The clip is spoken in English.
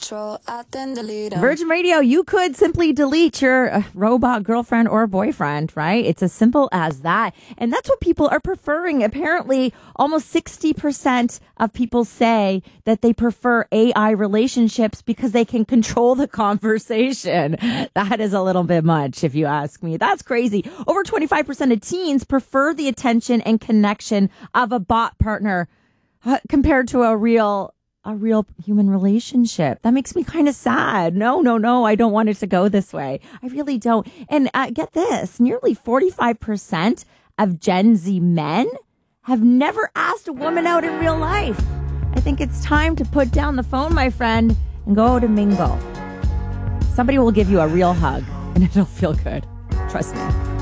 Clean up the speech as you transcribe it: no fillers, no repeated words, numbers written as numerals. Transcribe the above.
control, I then delete 'em. Virgin Radio, you could simply delete your robot girlfriend or boyfriend, right? It's as simple as that. And that's what people are preferring. Apparently, almost 60% of people say that they prefer AI relationships because they can control the conversation. That is a little bit much, if you ask me. That's crazy. Over 25% of teens prefer the attention and connection of a bot partner compared to a real human relationship. That makes me kind of sad. No, I don't want it to go this way. I really don't. And get this, nearly 45% of Gen Z men have never asked a woman out in real life. I think it's time to put down the phone, my friend, and go to mingle. Somebody will give you a real hug and it'll feel good. Trust me.